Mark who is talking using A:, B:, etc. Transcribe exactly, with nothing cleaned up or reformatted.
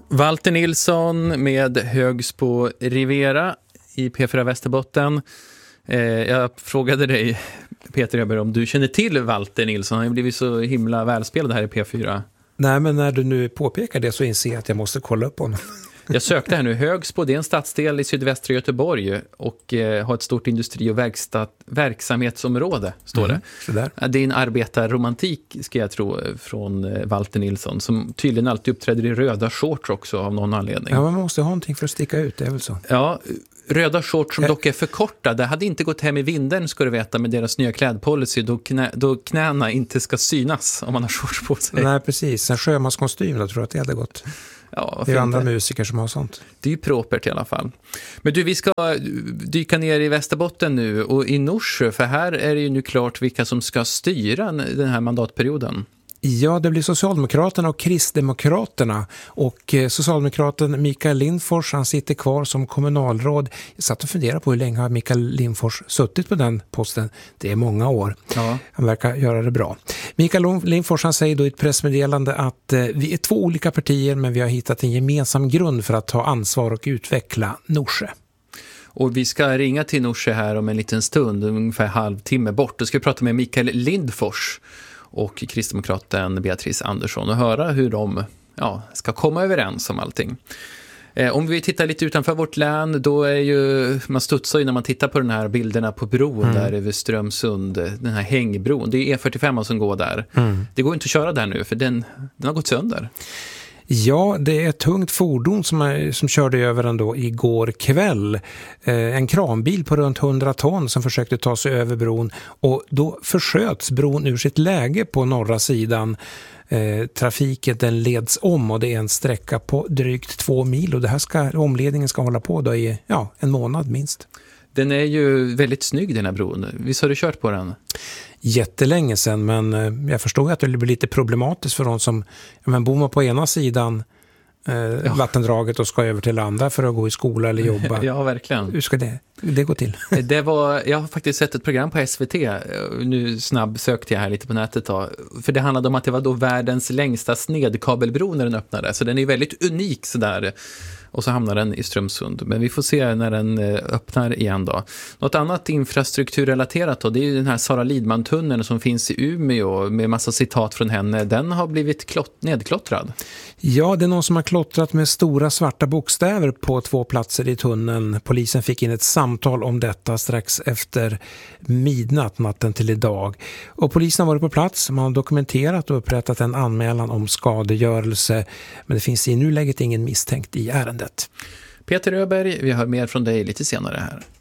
A: Valter Nilsson med Högsbo Rivera i P fyra Västerbotten. Eh, jag frågade dig, Peter Öberg, om du känner till Valter Nilsson. Han har blivit så himla välspelad här i P fyra.
B: Nej, men när du nu påpekar det så inser jag att jag måste kolla upp honom.
A: Jag sökte här nu. Högsbo, det är en stadsdel i sydvästra Göteborg och eh, har ett stort industri- och verkstad, verksamhetsområde, står
B: Mm,
A: det.
B: sådär.
A: Det är en arbetarromantik, ska jag tro, från eh, Valter Nilsson, som tydligen alltid uppträder i röda shorts också av någon anledning.
B: Ja, man måste ha någonting för att sticka ut, det är väl så.
A: Ja, röda shorts som dock är för korta. Det hade inte gått hem i vinden, ska du veta, med deras nya klädpolicy, då, knä, då knäna inte ska synas om man har shorts på sig.
B: Nej, precis. En sjömanskostym, då tror jag att det hade gått.
A: Ja,
B: det är andra
A: inte.
B: musiker som har sånt.
A: Det är ju propert i alla fall. Men du, vi ska dyka ner i Västerbotten nu och i Norsjö, för här är det ju nu klart vilka som ska styra den här mandatperioden.
B: Ja, det blir Socialdemokraterna och Kristdemokraterna, och eh, Socialdemokraten Mikael Lindfors, han sitter kvar som kommunalråd. Jag satt och funderade på hur länge har Mikael Lindfors suttit på den posten. Det är många år.
A: Ja.
B: Han verkar göra det bra. Mikael Lindfors, han säger då i ett pressmeddelande att eh, vi är två olika partier, men vi har hittat en gemensam grund för att ta ansvar och utveckla Norsjö.
A: Och vi ska ringa till Norsjö här om en liten stund, ungefär halvtimme bort. Då ska vi prata med Mikael Lindfors och kristdemokraten Beatrice Andersson och höra hur de ja, ska komma överens om allting. Eh, om vi tittar lite utanför vårt län, då är ju, man studsar ju när man tittar på den här bilderna på bron mm. där över Strömsund, den här hängbron. Det är E fyrtiofem som går där. Mm. Det går inte att köra där nu, för den, den har gått sönder.
B: Ja, det är ett tungt fordon som, är, som körde över den då igår kväll. Eh, en kranbil på runt hundra ton som försökte ta sig över bron, och då försköts bron ur sitt läge på norra sidan. Eh, trafiken den leds om, och det är en sträcka på drygt två mil, och det här ska, omledningen ska hålla på då i ja, en månad minst.
A: Den är ju väldigt snygg, den här bron. Visst har du kört på den?
B: Jättelänge sedan, men eh, jag förstår att det blir lite problematiskt för de som ja, men bor man på ena sidan eh, ja. vattendraget och ska över till andra för att gå i skola eller jobba.
A: Ja, verkligen.
B: Hur ska det, det gå till?
A: Det var, jag har faktiskt sett ett program på S V T, nu snabb sökte jag här lite på nätet då, för det handlade om att det var då världens längsta snedkabelbro när den öppnade, så den är väldigt unik sådär. Och så hamnar den i Strömsund. Men vi får se när den öppnar igen då. Något annat infrastrukturrelaterat då, det är ju den här Sara Lidman-tunneln som finns i Umeå med massa citat från henne. Den har blivit klott- nedklottrad. Ja, det är någon som har klottrat med stora svarta bokstäver på två platser i tunneln. Polisen fick in ett samtal om detta strax efter midnatt natten till idag. Och polisen har varit på plats. Man har dokumenterat och upprättat en anmälan om skadegörelse. Men det finns i nuläget ingen misstänkt i ärendet. Peter Öberg, vi hör mer från dig lite senare här.